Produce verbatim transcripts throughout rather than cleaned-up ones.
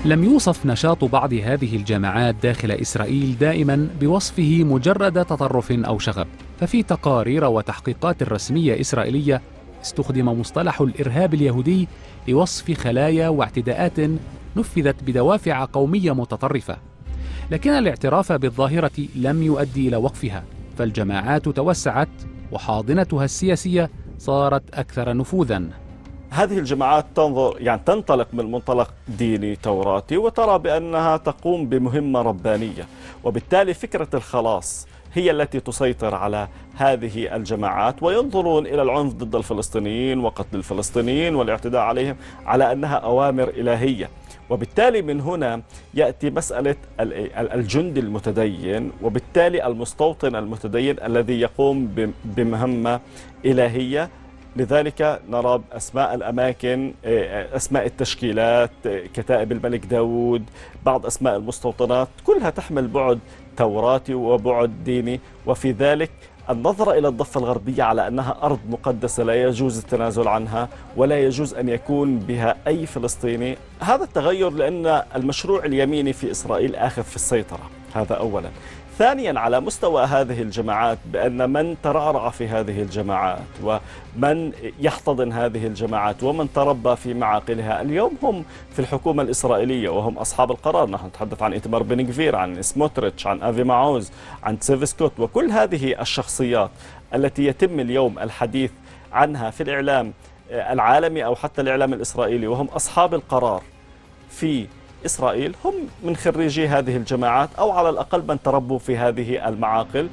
لم يوصف نشاط بعض هذه الجماعات داخل إسرائيل دائما بوصفه مجرد تطرف أو شغب، ففي تقارير وتحقيقات رسمية إسرائيلية استخدم مصطلح الإرهاب اليهودي لوصف خلايا واعتداءات نفذت بدوافع قومية متطرفة. لكن الاعتراف بالظاهرة لم يؤدي إلى وقفها، فالجماعات توسعت وحاضنتها السياسية صارت أكثر نفوذا. هذه الجماعات تنظر يعني تنطلق من منطلق ديني توراتي وترى بأنها تقوم بمهمة ربانية، وبالتالي فكرة الخلاص هي التي تسيطر على هذه الجماعات، وينظرون إلى العنف ضد الفلسطينيين وقتل الفلسطينيين والاعتداء عليهم على أنها أوامر إلهية. وبالتالي من هنا يأتي مسألة الجندي المتدين، وبالتالي المستوطن المتدين الذي يقوم بمهمة إلهية. لذلك نرى أسماء الأماكن، أسماء التشكيلات، كتائب الملك داود، بعض أسماء المستوطنات، كلها تحمل بعد توراتي وبعد ديني، وفي ذلك النظرة إلى الضفة الغربية على أنها أرض مقدسة لا يجوز التنازل عنها ولا يجوز أن يكون بها أي فلسطيني. هذا التغير لأن المشروع اليميني في إسرائيل آخذ في السيطرة، هذا أولا. ثانيا، على مستوى هذه الجماعات، بأن من ترعرع في هذه الجماعات ومن يحتضن هذه الجماعات ومن تربى في معاقلها اليوم هم في الحكومة الإسرائيلية وهم أصحاب القرار. نحن نتحدث عن إيتمار بن غفير، عن سموتريتش، عن أفي معوز، عن تسيفي سكوت، وكل هذه الشخصيات التي يتم اليوم الحديث عنها في الإعلام العالمي أو حتى الإعلام الإسرائيلي وهم أصحاب القرار في إسرائيل هم من خريجي هذه الجماعات، أو على الأقل من تربوا في هذه المعاقل.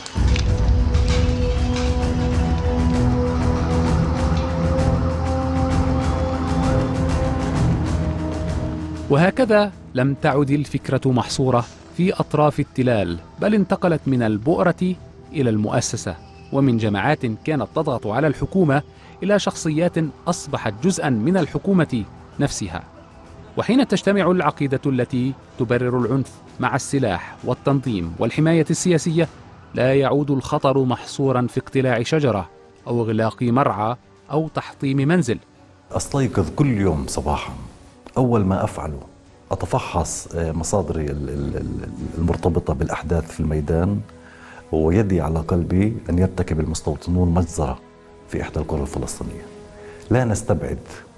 وهكذا لم تعد الفكرة محصورة في أطراف التلال، بل انتقلت من البؤرة إلى المؤسسة، ومن جماعات كانت تضغط على الحكومة إلى شخصيات أصبحت جزءا من الحكومة نفسها. وحين تجتمع العقيدة التي تبرر العنف مع السلاح والتنظيم والحماية السياسية، لا يعود الخطر محصورا في اقتلاع شجرة أو إغلاق مرعى أو تحطيم منزل. أستيقظ كل يوم صباحا، أول ما أفعله أتفحص مصادري المرتبطة بالأحداث في الميدان، ويدي على قلبي أن يرتكب المستوطنون مجزرة في إحدى القرى الفلسطينية. لا نستبعد